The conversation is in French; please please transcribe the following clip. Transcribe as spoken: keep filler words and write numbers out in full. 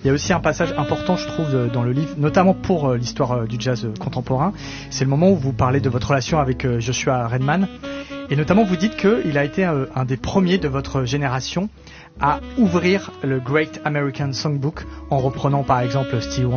y a aussi un passage important, je trouve, dans le livre, notamment pour l'histoire du jazz contemporain. C'est le moment où vous parlez de votre relation avec Joshua Redman. Et notamment, vous dites qu'il a été un des premiers de votre génération à ouvrir le Great American Songbook en reprenant par exemple Stevie Wonder